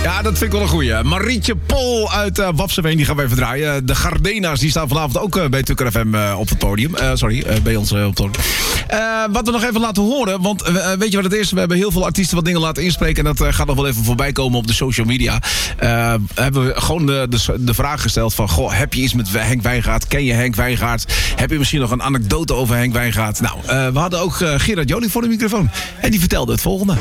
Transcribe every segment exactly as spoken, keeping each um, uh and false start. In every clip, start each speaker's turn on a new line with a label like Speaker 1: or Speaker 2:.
Speaker 1: Ja, dat vind ik wel een goeie. Marietje Pol uit uh, Wapseveen, die gaan we even draaien. De Gardena's, die staan vanavond ook uh, bij Tukker F M uh, op het podium. Uh, sorry, uh, bij ons uh, op het podium. Uh, wat we nog even laten horen, want uh, weet je wat het is? We hebben heel veel artiesten wat dingen laten inspreken. En dat uh, gaat nog wel even voorbij komen op de social media. Uh, hebben we gewoon de, de, de vraag gesteld van... Goh, heb je iets met Henk Wijngaard? Ken je Henk Wijngaard? Heb je misschien nog een anekdote over Henk Wijngaard? Nou, uh, we hadden ook uh, Gerard Joling voor de microfoon. En die vertelde het volgende.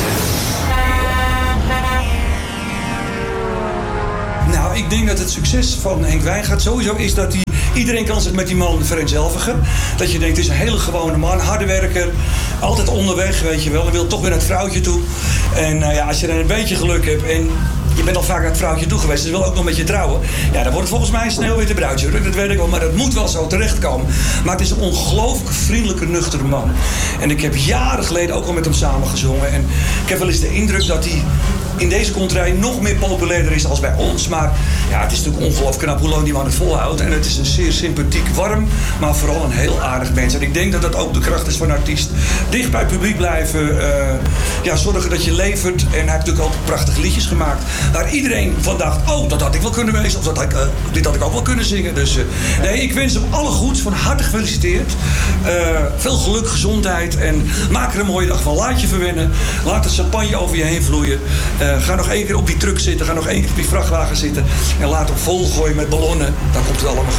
Speaker 2: Nou, ik denk dat het succes van Henk Wijngaard sowieso is dat hij... Iedereen kan zich met die man vereenzelvigen. Dat je denkt, het is een hele gewone man, harde werker. Altijd onderweg, weet je wel. Hij wil toch weer naar het vrouwtje toe. En uh, ja, als je dan een beetje geluk hebt en... Je bent al vaak naar het vrouwtje toe geweest, dus wil ook nog met je trouwen. Ja, dan wordt het volgens mij een sneeuwwitte bruidsjurk, dat weet ik wel. Maar dat moet wel zo terechtkomen. Maar het is een ongelooflijk vriendelijke, nuchtere man. En ik heb jaren geleden ook al met hem samengezongen. En ik heb wel eens de indruk dat hij in deze contrij nog meer populairder is als bij ons. Maar ja, het is natuurlijk ongelooflijk knap hoe lang die man het volhoudt. En het is een zeer sympathiek, warm, maar vooral een heel aardig mens. En ik denk dat dat ook de kracht is van een artiest. Dicht bij het publiek blijven. Uh, ja, zorgen dat je levert. En hij heeft natuurlijk ook prachtige liedjes gemaakt. Waar iedereen van dacht, oh, dat had ik wel kunnen wezen. Of dat had ik, uh, dit had ik ook wel kunnen zingen. Dus uh, nee, ik wens hem alle goeds. Van harte gefeliciteerd. Uh, veel geluk, gezondheid. En maak er een mooie dag van. Laat je verwennen. Laat de champagne over je heen vloeien. Uh, ga nog één keer op die truck zitten. Ga nog één keer op die vrachtwagen zitten. En laat hem volgooien met ballonnen. Dan komt het allemaal goed.